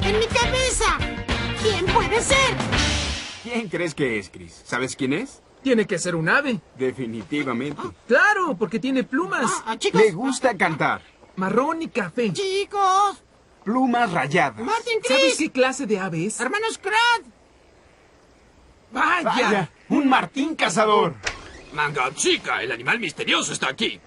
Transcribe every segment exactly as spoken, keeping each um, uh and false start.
¡En mi cabeza! ¿Quién puede ser? ¿Quién crees que es, Chris? ¿Sabes quién es? Tiene que ser un ave. Definitivamente. Claro, porque tiene plumas. Ah, ah, chicos. Le gusta cantar. Marrón y café. Chicos. Plumas rayadas. Martin, ¿Sabes Chris. qué clase de ave es? Hermanos Crad. ¡Vaya! ¡Vaya! ¡Un martín cazador! Manga chica, el animal misterioso está aquí.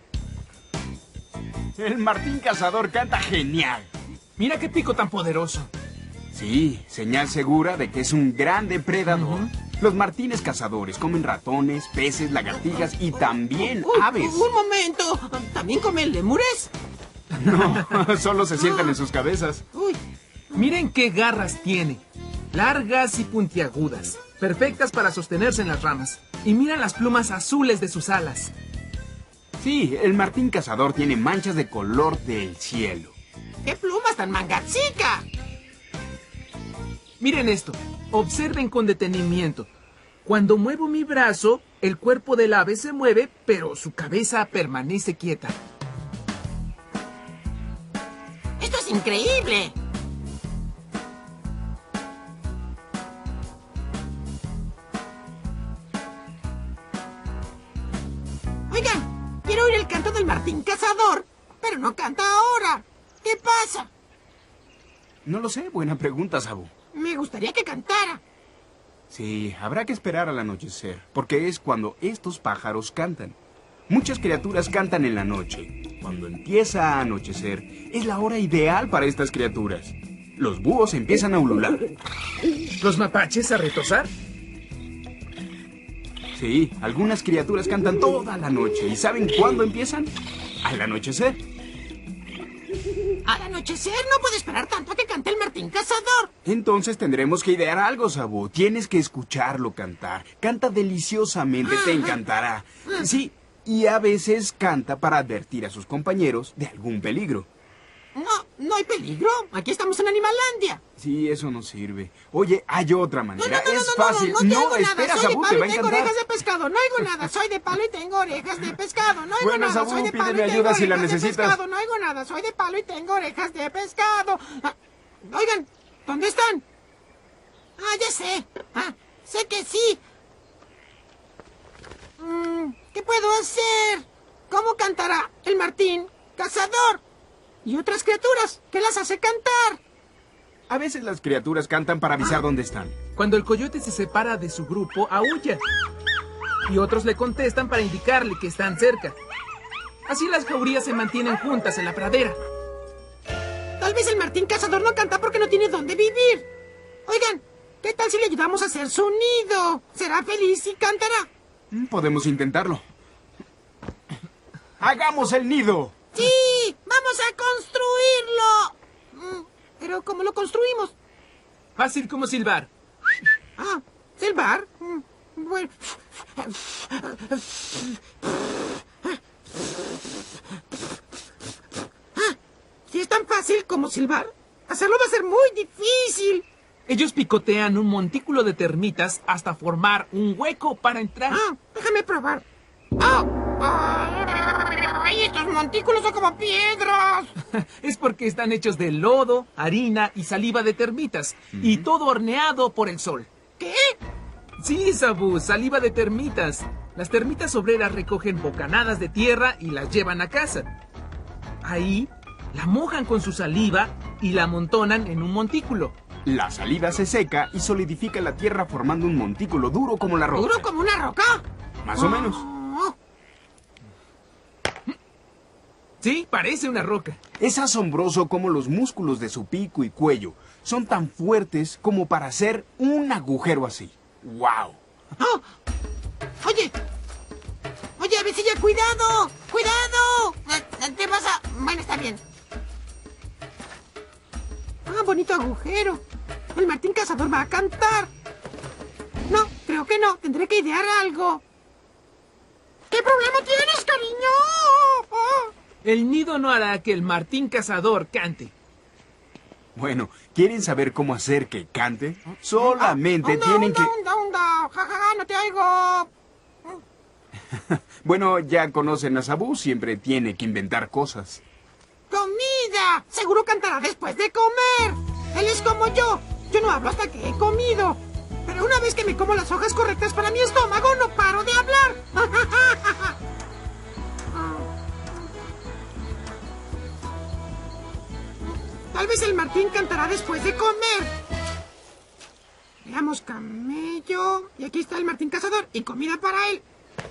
El martín cazador canta genial. Mira qué pico tan poderoso. Sí, señal segura de que es un gran depredador. Los martines cazadores comen ratones, peces, lagartijas y también Uy, aves. Un momento. ¿También comen lemures? No, solo se sientan en sus cabezas. Uy. Miren qué garras tiene. Largas y puntiagudas. Perfectas para sostenerse en las ramas. Y mira las plumas azules de sus alas. Sí, el martín cazador tiene manchas de color del cielo. ¡Qué plumas tan mangachica! Miren esto. Observen con detenimiento. Cuando muevo mi brazo, el cuerpo del ave se mueve, pero su cabeza permanece quieta. ¡Esto es increíble! Oigan, quiero oír el canto del martín cazador, pero no canta ahora. ¿Qué pasa? No lo sé, buena pregunta, Sabu. Me gustaría que cantara. Sí, habrá que esperar al anochecer, porque es cuando estos pájaros cantan. Muchas criaturas cantan en la noche. Cuando empieza a anochecer, es la hora ideal para estas criaturas. Los búhos empiezan a ulular. ¿Los mapaches a retozar? Sí, algunas criaturas cantan toda la noche. ¿Y saben cuándo empiezan? Al anochecer. Al anochecer no puedo esperar tanto a que cante el martín cazador. Entonces tendremos que idear algo, Sabu. Tienes que escucharlo cantar. Canta deliciosamente, te encantará. Sí, y a veces canta para advertir a sus compañeros de algún peligro. No, no hay peligro. Aquí estamos en Animalandia. Sí, eso no sirve. Oye, hay otra No, manera. no, no, es no, fácil. no, no, no, te oigo espera, nada. Soy de Sabu, te palo va a y tengo encantar. orejas de pescado. No oigo nada. Soy de palo y tengo orejas de pescado. No oigo Bueno, nada. Sabu, Soy de palo pídeme y tengo ayuda si la orejas de necesitas. pescado. No oigo nada. Soy de palo y tengo orejas de pescado. Ah, oigan, ¿dónde están? Ah, ya sé. Ah, sé que sí. Mm, ¿qué puedo hacer? ¿Cómo cantará el martín cazador? Y otras criaturas. ¿Qué las hace cantar? A veces las criaturas cantan para avisar dónde están. Cuando el coyote se separa de su grupo, aúlla. Y otros le contestan para indicarle que están cerca. Así las jaurías se mantienen juntas en la pradera. Tal vez el martín cazador no canta porque no tiene dónde vivir. Oigan, ¿qué tal si le ayudamos a hacer su nido? ¿Será feliz y cantará? Mm, Podemos intentarlo. ¡Hagamos el nido! ¡Sí! ¡Vamos a construirlo! Mm, ¿Pero cómo lo construimos? Fácil como silbar. Ah, ¿silbar? Mm, bueno... Ah, si es tan fácil como silbar, hacerlo va a ser muy difícil. Ellos picotean un montículo de termitas hasta formar un hueco para entrar. Ah, déjame probar. ¡Ah! ¡Ay, estos montículos son como piedras! Es porque están hechos de lodo, harina y saliva de termitas. Y todo horneado por el sol. ¿Qué? Sí, Sabu, saliva de termitas. Las termitas obreras recogen bocanadas de tierra y las llevan a casa. Ahí la mojan con su saliva y la amontonan en un montículo. La saliva se seca y solidifica la tierra formando un montículo duro como la roca. ¿Duro como una roca? Más o menos. Oh, Sí, parece una roca. Es asombroso cómo los músculos de su pico y cuello son tan fuertes como para hacer un agujero así. ¡Wow! oh. Oye, oye, avecilla, cuidado, cuidado. Eh, Te vas a... Bueno, está bien. Ah, bonito agujero. El martín cazador va a cantar. No, creo que no. Tendré que idear algo. ¿Qué problema tienes, cariño? Oh. El nido no hará que el martín cazador cante. Bueno, ¿quieren saber cómo hacer que cante? Solamente Onda, tienen onda, que... onda, onda. Ja, ja, ja, no te oigo. Bueno, ya conocen a Sabu, siempre tiene que inventar cosas. ¡Comida! Seguro cantará después de comer. Él es yo no hablo hasta que he comido. Pero una vez que me como las hojas correctas para mi estómago, no paro de hablar. Tal vez el Martín cantará después de comer. Veamos, camello. Y aquí está el Martín Cazador y comida para él.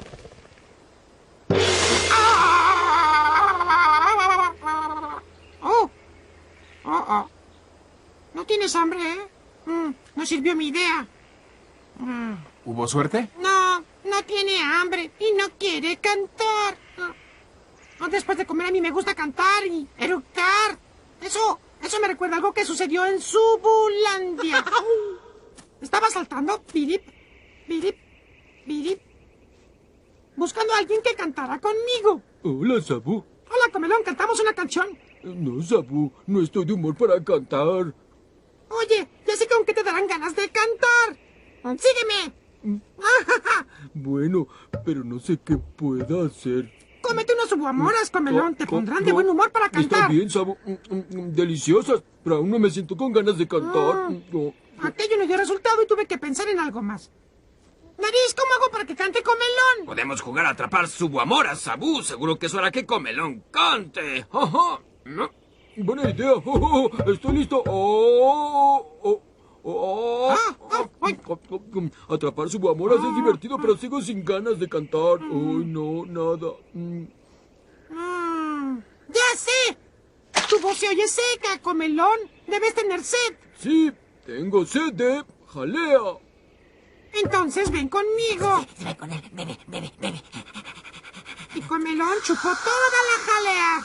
Oh. Oh, oh. ¿No tienes hambre, eh? Mm, no sirvió mi idea. Mm. ¿Hubo suerte? No, no tiene hambre y no quiere cantar. No, después de comer a mí me gusta cantar y eructar. Eso, eso me recuerda algo que sucedió en Subulandia. Estaba saltando, pirip, pirip, pirip, buscando a alguien que cantara conmigo. Hola, Sabu. Hola, Comelón, ¿cantamos una canción? No, Sabu, no estoy de humor para cantar. Oye, ya sé con qué te darán ganas de cantar. ¡Sígueme! Bueno, pero no sé qué pueda hacer. Cómete unos subuamoras, Comelón. Te No, pondrán no, de buen humor para Está cantar. bien, Sabu. Mm, mm, mm, Deliciosas, pero aún no me siento con ganas de cantar. Ah. Mm, no. Aquello no dio resultado y tuve que pensar en algo más. Nariz, ¿cómo hago para que cante Comelón? Podemos jugar a atrapar Subuamora, Sabú. Seguro que es hora que Comelón cante. ¡Ajá! ¿No? Buena idea. Oh, oh, oh, estoy listo. Oh, oh, oh, Ah, ah, ay. oh, oh, oh. Atrapar subuamoras es divertido, pero sigo sin ganas de cantar. Ay, no, nada. Mm. Mm, ¡ya sé! Tu voz se oye seca, Comelón. Debes tener sed. Sí, tengo sed de jalea. Entonces ven conmigo. Ven con él, bebe, bebe, bebe. Y Comelón chupó toda la jalea.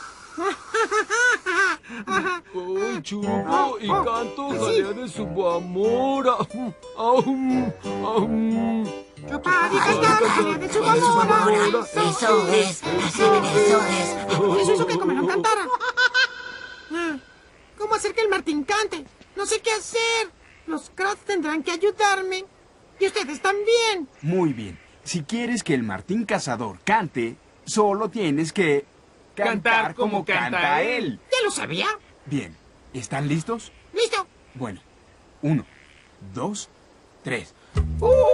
Ay, chupo y canto Sí. jalea de subuamora. Aum, aum. Chupar y cantar jalea de su amor. Eso es, eso es. Eso hizo que Comelón cantara. Ah, ¿cómo hacer que el Martín cante? No sé qué hacer. Los Krauts tendrán que ayudarme. Y ustedes también. Muy bien. Si quieres que el Martín Cazador cante, solo tienes que Cantar como canta él. Ya lo sabía. Bien. ¿Están listos? Listo. Bueno. Uno, dos, tres.